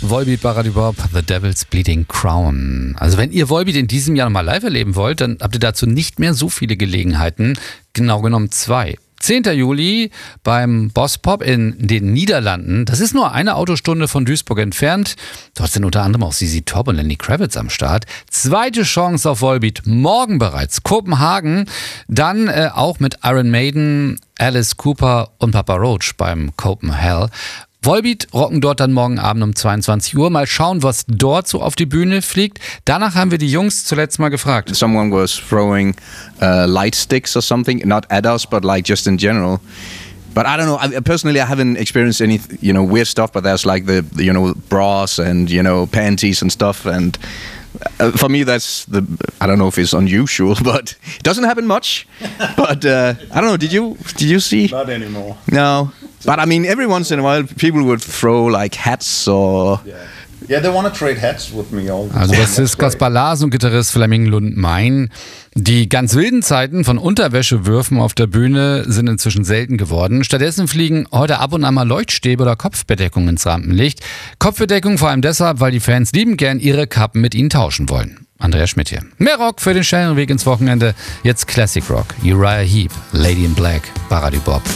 Volbeat, Baradibop, The Devil's Bleeding Crown. Also wenn ihr Volbeat in diesem Jahr nochmal live erleben wollt, dann habt ihr dazu nicht mehr so viele Gelegenheiten. Genau genommen 2. 10. Juli beim Bospop in den Niederlanden. Das ist nur eine Autostunde von Duisburg entfernt. Dort sind unter anderem auch ZZ Top und Lenny Kravitz am Start. Zweite Chance auf Volbeat, morgen bereits. Kopenhagen, dann auch mit Iron Maiden, Alice Cooper und Papa Roach beim Copenhagen. Volbeat rocken dort dann morgen Abend um 22 Uhr. Mal schauen, was dort so auf die Bühne fliegt. Danach haben wir die Jungs zuletzt mal gefragt. Someone was throwing light sticks or something, not at us, but like just in general. But I don't know. Personally, I haven't experienced any, weird stuff. But there's like the bras and panties and stuff. And for me, that's I don't know if it's unusual, but it doesn't happen much. But I don't know. Did you see? Not anymore. No. But I mean, every once in a while, people would throw like hats or. Yeah, they want to trade hats with me all the time. Also das ist Kaspar Lars und Gitarrist Flemming Lund-Mein. Die ganz wilden Zeiten von Unterwäschewürfen auf der Bühne sind inzwischen selten geworden. Stattdessen fliegen heute ab und an mal Leuchtstäbe oder Kopfbedeckung ins Rampenlicht. Kopfbedeckung vor allem deshalb, weil die Fans liebend gern ihre Kappen mit ihnen tauschen wollen. Andreas Schmidt hier. Mehr Rock für den schnellen Weg ins Wochenende. Jetzt Classic Rock. Uriah Heep, Lady in Black, Baradibop.